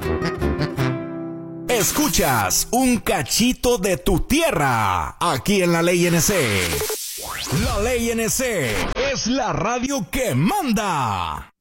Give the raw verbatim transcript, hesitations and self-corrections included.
Escuchas un cachito de tu tierra, aquí en la Ley N C. La Ley N C es la radio que manda.